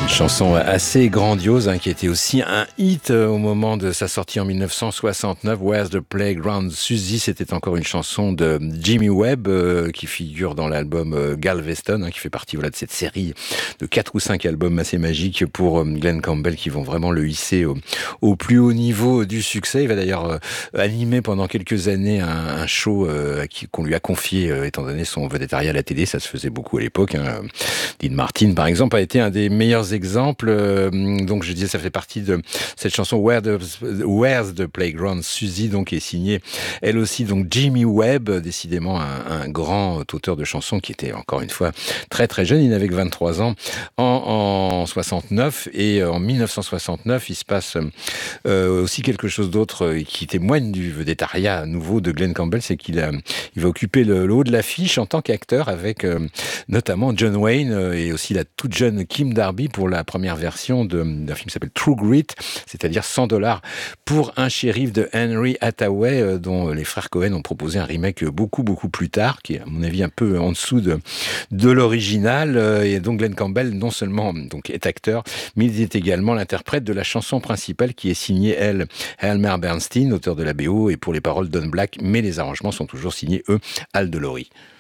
Une chanson assez grandiose qui était aussi un hit au moment de sa sortie en 1969. Where's the Playground Susie, c'était encore une chanson de Jimmy Webb qui figure dans l'album Galveston, qui fait partie de cette série de 4 ou 5 albums assez magiques pour Glenn Campbell qui vont vraiment le hisser au plus haut niveau du succès. Il va d'ailleurs animer pendant quelques années un show qu'on lui a confié étant donné son vedettariat à la télé. Ça se faisait beaucoup à l'époque. Dean Martin, par exemple, a été un des meilleurs exemples. Donc, je disais, ça fait partie de cette chanson Where's the Playground Susie, donc, qui est signée, elle aussi, donc, Jimmy Webb, décidément un grand auteur de chansons qui était, encore une fois, très, très jeune. Il n'avait que 23 ans en 69. Et en 1969, il se passe aussi quelque chose d'autre qui témoigne du vedettariat nouveau de Glenn Campbell, c'est qu'il va occuper le haut de l'affiche en tant qu'acteur avec notamment John Wayne et aussi la toute jeune Kim Darby pour la première version d'un film qui s'appelle True Grit, c'est-à-dire $100 pour un shérif de Henry Hathaway, dont les frères Cohen ont proposé un remake beaucoup plus tard, qui est à mon avis un peu en dessous de l'original. Et donc Glenn Campbell non seulement donc est acteur, mais il est également l'interprète de la chanson principale qui est signée Elmer Bernstein, auteur de la BO, et pour les paroles Don Black, mais les arrangements sont toujours signés Al de Laury.